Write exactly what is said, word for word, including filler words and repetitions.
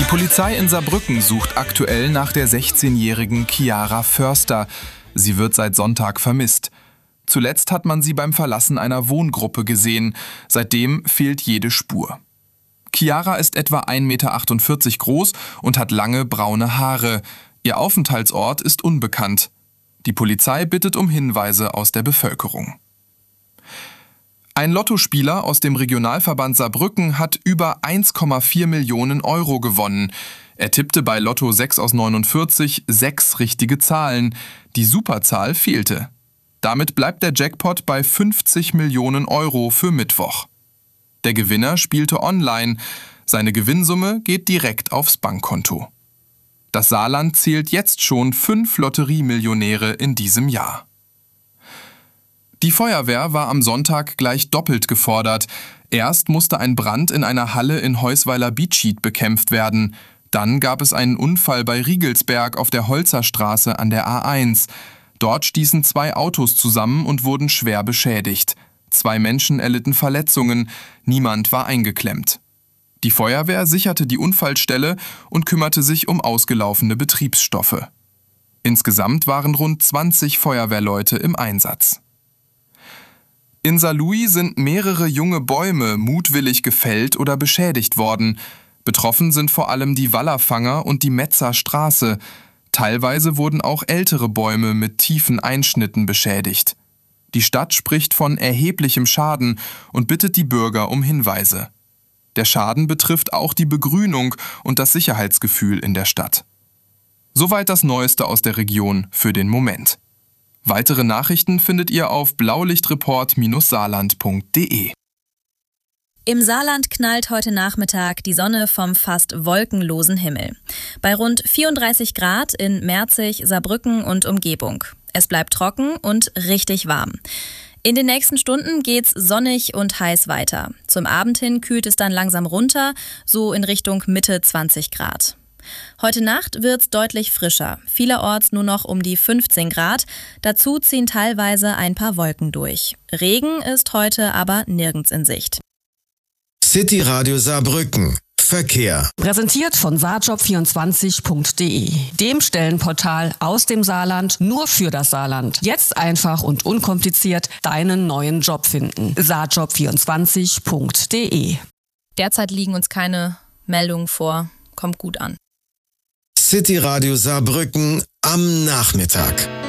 Polizei in Saarbrücken sucht aktuell nach der sechzehnjährigen Chiara Förster. Sie wird seit Sonntag vermisst. Zuletzt hat man sie beim Verlassen einer Wohngruppe gesehen. Seitdem fehlt jede Spur. Chiara ist etwa ein Meter achtundvierzig groß und hat lange braune Haare. Ihr Aufenthaltsort ist unbekannt. Die Polizei bittet um Hinweise aus der Bevölkerung. Ein Lottospieler aus dem Regionalverband Saarbrücken hat über eins Komma vier Millionen Euro gewonnen. Er tippte bei Lotto sechs aus neunundvierzig sechs richtige Zahlen. Die Superzahl fehlte. Damit bleibt der Jackpot bei fünfzig Millionen Euro für Mittwoch. Der Gewinner spielte online. Seine Gewinnsumme geht direkt aufs Bankkonto. Das Saarland zählt jetzt schon fünf Lotteriemillionäre in diesem Jahr. Die Feuerwehr war am Sonntag gleich doppelt gefordert. Erst musste ein Brand in einer Halle in Heusweiler-Biedschied bekämpft werden. Dann gab es einen Unfall bei Riegelsberg auf der Holzerstraße an der A eins. Dort stießen zwei Autos zusammen und wurden schwer beschädigt. Zwei Menschen erlitten Verletzungen, niemand war eingeklemmt. Die Feuerwehr sicherte die Unfallstelle und kümmerte sich um ausgelaufene Betriebsstoffe. Insgesamt waren rund zwanzig Feuerwehrleute im Einsatz. In Saarlouis sind mehrere junge Bäume mutwillig gefällt oder beschädigt worden. Betroffen sind vor allem die Wallerfanger und die Metzer Straße. Teilweise wurden auch ältere Bäume mit tiefen Einschnitten beschädigt. Die Stadt spricht von erheblichem Schaden und bittet die Bürger um Hinweise. Der Schaden betrifft auch die Begrünung und das Sicherheitsgefühl in der Stadt. Soweit das Neueste aus der Region für den Moment. Weitere Nachrichten findet ihr auf blaulichtreport Bindestrich saarland Punkt de. Im Saarland knallt heute Nachmittag die Sonne vom fast wolkenlosen Himmel. Bei rund vierunddreißig Grad in Merzig, Saarbrücken und Umgebung. Es bleibt trocken und richtig warm. In den nächsten Stunden geht's sonnig und heiß weiter. Zum Abend hin kühlt es dann langsam runter, so in Richtung Mitte zwanzig Grad. Heute Nacht wird's deutlich frischer, vielerorts nur noch um die fünfzehn Grad. Dazu ziehen teilweise ein paar Wolken durch. Regen ist heute aber nirgends in Sicht. City Radio Saarbrücken. Verkehr. Präsentiert von saarjob vierundzwanzig Punkt de, dem Stellenportal aus dem Saarland nur für das Saarland. Jetzt einfach und unkompliziert deinen neuen Job finden. saarjob vierundzwanzig Punkt de. Derzeit liegen uns keine Meldungen vor. Kommt gut an. City Radio Saarbrücken am Nachmittag.